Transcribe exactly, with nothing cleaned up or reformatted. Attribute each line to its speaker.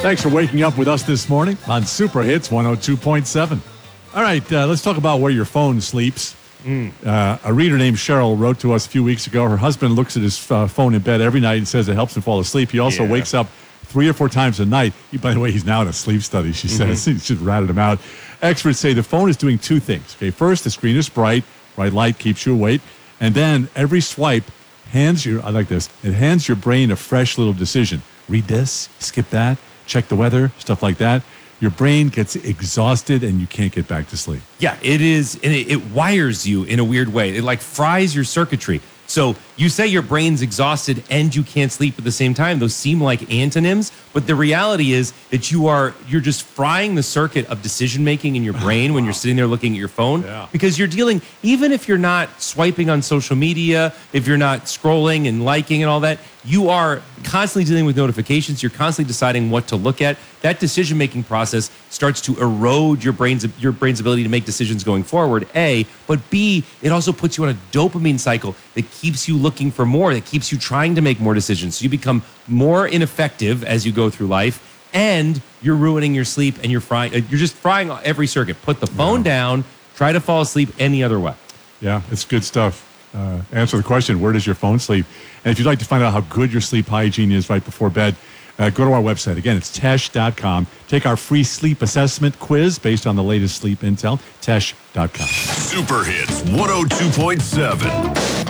Speaker 1: Thanks for waking up with us this morning on Super Hits one oh two point seven. All right, uh, let's talk about where your phone sleeps. Mm. Uh, a reader named Cheryl wrote to us a few weeks ago. Her husband looks at his uh, phone in bed every night and says it helps him fall asleep. He also
Speaker 2: Yeah.
Speaker 1: wakes up three or four times a night. He, by the way, he's now in a sleep study, she says.
Speaker 2: Mm-hmm.
Speaker 1: She just ratted him out. Experts say the phone is doing two things. Okay, first, the screen is bright. Bright light keeps you awake. And then every swipe hands you, I like this, it hands your brain a fresh little decision. Read this, skip that, check the weather, stuff like that. Your brain gets exhausted and you can't get back to sleep.
Speaker 2: Yeah, it is. And it, it wires you in a weird way. It like fries your circuitry. So you say your brain's exhausted and you can't sleep at the same time. Those seem like antonyms, but the reality is that you are you're just frying the circuit of decision making in your brain when you're sitting there looking at your phone.
Speaker 1: Yeah.
Speaker 2: Because you're dealing, even if you're not swiping on social media, if you're not scrolling and liking and all that, you are constantly dealing with notifications. You're constantly deciding what to look at. That decision making process starts to erode your brain's your brain's ability to make decisions going forward. A, but B, it also puts you on a dopamine cycle that keeps you looking for more, that keeps you trying to make more decisions. So you become more ineffective as you go through life, and you're ruining your sleep, and you're frying. You're just frying every circuit. Put the phone
Speaker 1: Yeah.
Speaker 2: down. Try to fall asleep any other way.
Speaker 1: Yeah, it's good stuff. Uh, answer the question, where does your phone sleep? And if you'd like to find out how good your sleep hygiene is right before bed, uh, go to our website. Again, it's tesh dot com. Take our free sleep assessment quiz based on the latest sleep intel, tesh dot com.
Speaker 3: Super Hits one oh two point seven.